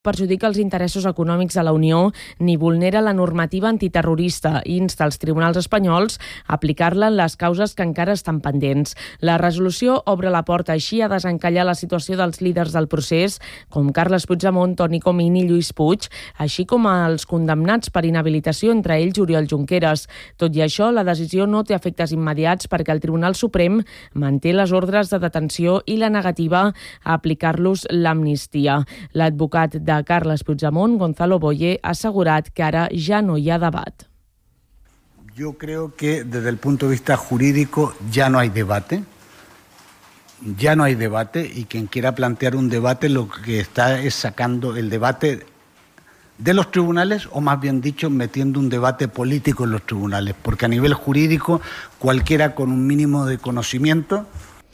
perjudica els interessos econòmics de la Unió ni vulnera la normativa antiterrorista i insta els tribunals espanyols a aplicar-la en les causes que encara estan pendents. La resolució obre la porta així a desencallar la situació dels líders del procés, com Carles Puigdemont, Toni Comín i Lluís Puig, així com als condemnats per inhabilitació, entre ells Oriol Junqueras. Tot i això, la decisió no té efectes immediats perquè el Tribunal Suprem manté les ordres de detenció i la negativa a aplicar-los l'amnistia. L'advocat de Carles Puigdemont, Gonzalo Boye, ha asegurat que ara ja no hi ha debat. Yo creo que desde el punto de vista jurídico ya no hay debate. Ya no hay debate y quien quiera plantear un debate lo que está es sacando el debate de los tribunales o más bien dicho metiendo un debate político en los tribunales, porque a nivel jurídico cualquiera con un mínimo de conocimiento.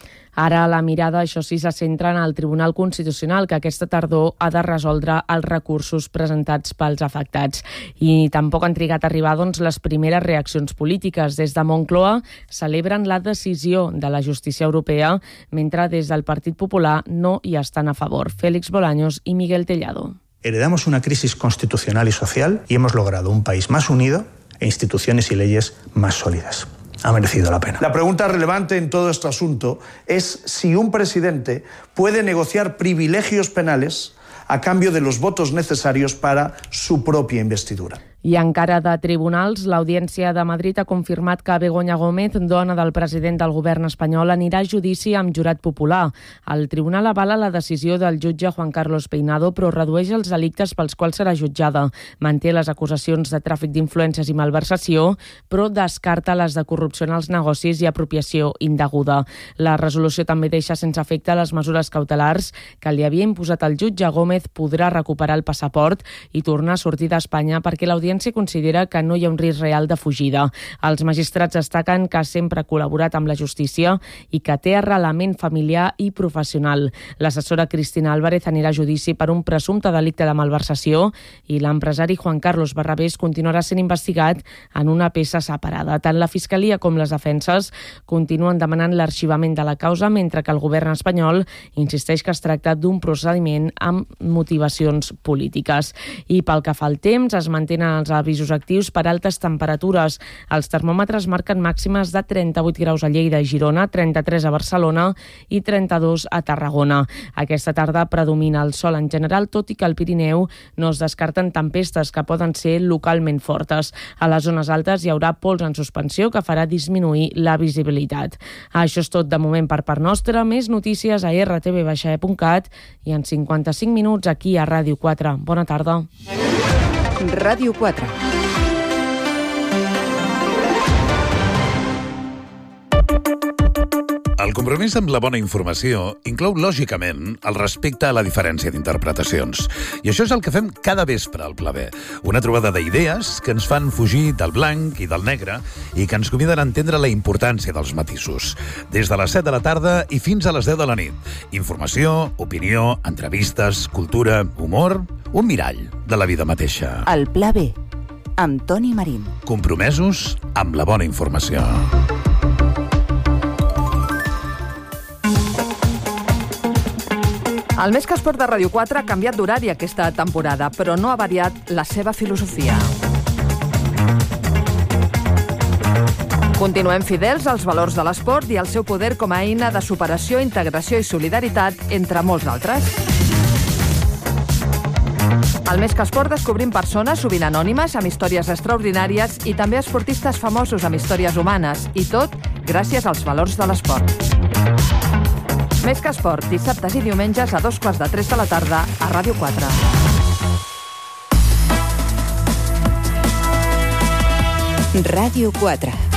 Ara la mirada, això sí, se centra en el Tribunal Constitucional, que aquesta tardor ha de resoldre els recursos presentats pels afectats. I tampoc han trigat a arribar les primeres reaccions polítiques. Des de Moncloa celebren la decisió de la justícia europea, mentre des del Partit Popular no hi estan a favor. Félix Bolaños y Miguel Tellado. Heredamos una crisis constitucional y social y hemos logrado un país más unido e instituciones y leyes más sólidas. Ha merecido la pena. La pregunta relevante en todo este asunto es si un presidente puede negociar privilegios penales a cambio de los votos necesarios para su propia investidura. I encara de tribunals, l'Audiència de Madrid ha confirmat que Begoña Gómez, dona del president del govern espanyol, anirà a judici amb jurat popular. El tribunal avala la decisió del jutge Juan Carlos Peinado, però redueix els delictes pels quals serà jutjada. Manté les acusacions de tràfic d'influències i malversació, però descarta les de corrupció en els negocis i apropiació indeguda. La resolució també deixa sense efecte les mesures cautelars que li havia imposat el jutge. Gómez podrà recuperar el passaport i tornar a sortir d'Espanya perquè l'Audiència considera que no hi ha un risc real de fugida. Els magistrats destaquen que sempre ha col·laborat amb la justícia i que té arrelament familiar i professional. L'assessora Cristina Álvarez anirà a judici per un presumpte delicte de malversació i l'empresari Juan Carlos Barrabés continuarà sent investigat en una peça separada. Tant la Fiscalia com les defenses continuen demanant l'arxivament de la causa, mentre que el govern espanyol insisteix que es tracta d'un procediment amb motivacions polítiques. I pel que fa al temps, es mantenen els avisos actius per altes temperatures. Els termòmetres marquen màximes de 38 graus a Lleida i Girona, 33 a Barcelona i 32 a Tarragona. Aquesta tarda predomina el sol en general, tot i que al Pirineu no es descarten tempestes que poden ser localment fortes. A les zones altes hi haurà pols en suspensió que farà disminuir la visibilitat. Això és tot de moment per part nostra. Més notícies a rtv-e.cat i en 55 minuts aquí a Ràdio 4. Bona tarda. Ràdio 4. El compromís amb la bona informació inclou, lògicament, el respecte a la diferència d'interpretacions. I això és el que fem cada vespre al Pla B. Una trobada d'idees que ens fan fugir del blanc i del negre i que ens conviden a entendre la importància dels matisos. Des de les 7 de la tarda i fins a les 10 de la nit. Informació, opinió, entrevistes, cultura, humor, un mirall de la vida mateixa. El Pla B, amb Toni Marín. Compromesos amb la bona informació. El Més que Esport de Ràdio 4 ha canviat d'horari aquesta temporada, però no ha variat la seva filosofia. Continuem fidels als valors de l'esport i al seu poder com a eina de superació, integració i solidaritat, entre molts d'altres. Al Més que Esport descobrim persones, sovint anònimes, amb històries extraordinàries i també esportistes famosos amb històries humanes, i tot gràcies als valors de l'esport. Més que Esport, dissabtes i diumenges a 2:15 de la tarda a Ràdio 4. Ràdio 4.